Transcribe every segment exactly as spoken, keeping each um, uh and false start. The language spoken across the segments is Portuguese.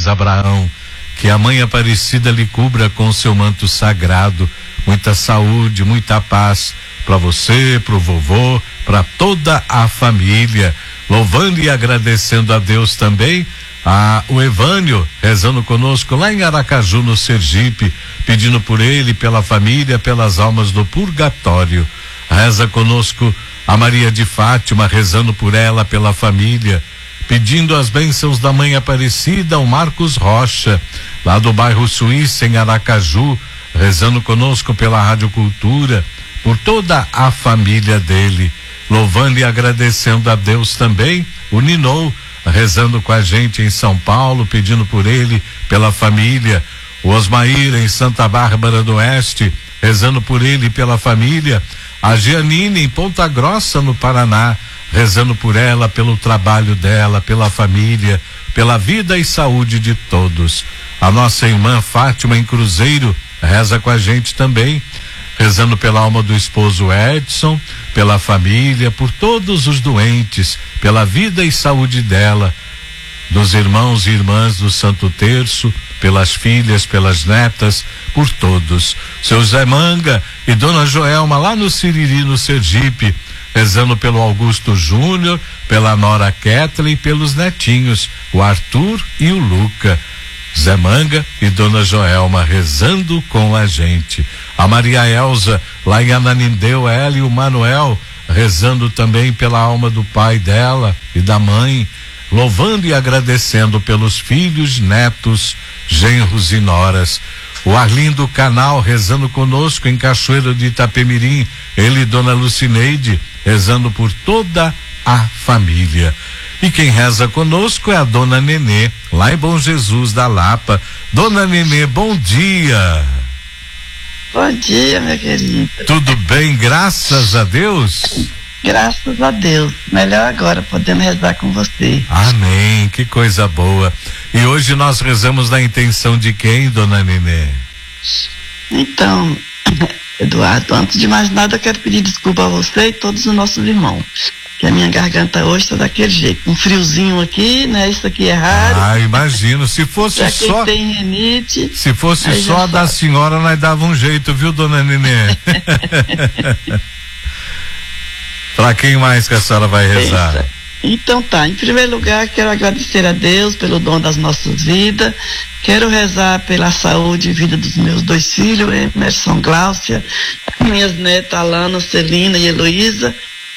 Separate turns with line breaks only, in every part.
Martins Abraão. Que a Mãe Aparecida lhe cubra com seu manto sagrado. Muita saúde, muita paz para você, para o vovô, para toda a família. Louvando e agradecendo a Deus também, a o Evânio rezando conosco lá em Aracaju, no Sergipe, pedindo por ele, pela família, pelas almas do purgatório. Reza conosco a Maria de Fátima, rezando por ela, pela família, pedindo as bênçãos da Mãe Aparecida, o Marcos Rocha, lá do bairro Suíça, em Aracaju, rezando conosco pela Rádio Cultura, por toda a família dele, louvando e agradecendo a Deus também, o Ninou, rezando com a gente em São Paulo, pedindo por ele, pela família, o Osmair em Santa Bárbara do Oeste, rezando por ele e pela família, a Gianine em Ponta Grossa, no Paraná, rezando por ela, pelo trabalho dela, pela família, pela vida e saúde de todos. A nossa irmã Fátima em Cruzeiro reza com a gente também, rezando pela alma do esposo Edson, pela família, por todos os doentes, pela vida e saúde dela, dos irmãos e irmãs do Santo Terço, pelas filhas, pelas netas, por todos. Seu Zé Manga e Dona Joelma lá no Siriri, no Sergipe, rezando pelo Augusto Júnior, pela Nora Kathleen e pelos netinhos, o Arthur e o Luca. Zé Manga e Dona Joelma rezando com a gente. A Maria Elza lá em Ananindeu, ela e o Manuel rezando também pela alma do pai dela e da mãe, louvando e agradecendo pelos filhos, netos, genros e noras. O Arlindo Canal rezando conosco em Cachoeiro de Itapemirim, ele e Dona Lucineide rezando por toda a família. E quem reza conosco é a Dona Nenê, lá em Bom Jesus da Lapa. Dona Nenê, bom dia.
Bom dia, minha querida.
Tudo bem, graças a Deus?
Graças a Deus. Melhor agora, podendo rezar com você.
Amém, que coisa boa. E hoje nós rezamos na intenção de quem, Dona Nenê?
Então, Eduardo, antes de mais nada eu quero pedir desculpa a você e todos os nossos irmãos, que a minha garganta hoje tá daquele jeito, um friozinho aqui, né? Isso aqui é raro.
Ah, imagino, se fosse
pra
só...
quem tem rinite...
Se fosse só a da senhora, nós dava um jeito, viu, Dona Nenê? Pra quem mais que a senhora vai rezar?
Pensa. Então tá, em primeiro lugar quero agradecer a Deus pelo dom das nossas vidas, quero rezar pela saúde e vida dos meus dois filhos, Emerson, Gláucia, minhas netas Alana, Celina e Heloísa.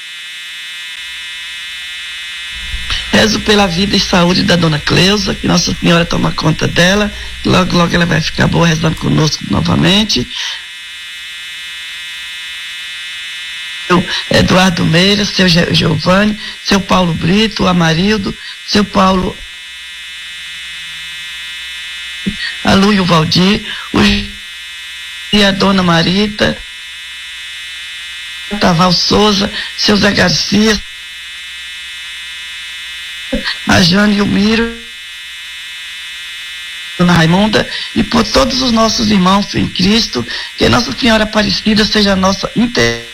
Rezo pela vida e saúde da dona Cleusa, que Nossa Senhora toma conta dela, logo logo ela vai ficar boa rezando conosco novamente. Seu Eduardo Meira, seu Giovanni, seu Paulo Brito, Amarildo, seu Paulo, a Lu e o Valdir, o, e a dona Marita, Taval Souza, seu Zé Garcia, a Jane e o Miro, Dona Raimunda, e por todos os nossos irmãos em Cristo, que Nossa Senhora Aparecida seja a nossa intercessão,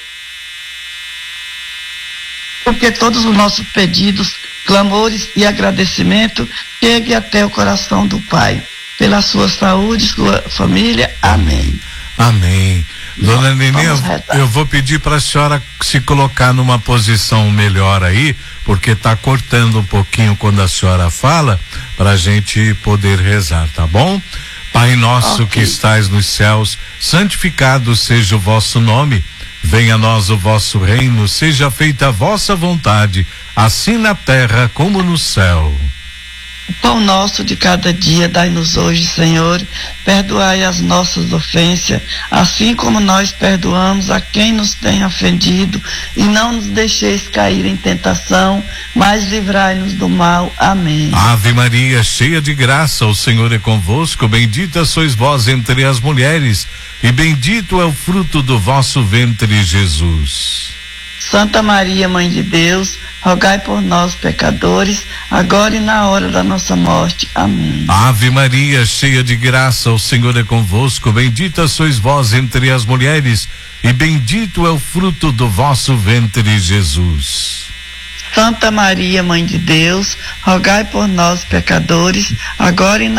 porque todos os nossos pedidos, clamores e agradecimento cheguem até o coração do Pai. Pela sua saúde, sua família. Amém.
Amém. Dona Nenê, eu, eu vou pedir para a senhora se colocar numa posição melhor aí, porque tá cortando um pouquinho quando a senhora fala, para a gente poder rezar, tá bom? Pai nosso, okay, que estais nos céus, santificado seja o vosso nome. Venha a nós o vosso reino, seja feita a vossa vontade, assim na terra como no céu.
O pão nosso de cada dia dai-nos hoje, Senhor. Perdoai as nossas ofensas, assim como nós perdoamos a quem nos tem ofendido. E não nos deixeis cair em tentação, mas livrai-nos do mal. Amém.
Ave Maria, cheia de graça, o Senhor é convosco. Bendita sois vós entre as mulheres, e bendito é o fruto do vosso ventre, Jesus.
Santa Maria, Mãe de Deus, rogai por nós, pecadores, agora e na hora da nossa morte. Amém.
Ave Maria, cheia de graça, o Senhor é convosco. Bendita sois vós entre as mulheres, e bendito é o fruto do vosso ventre, Jesus.
Santa Maria, Mãe de Deus, rogai por nós, pecadores, agora e na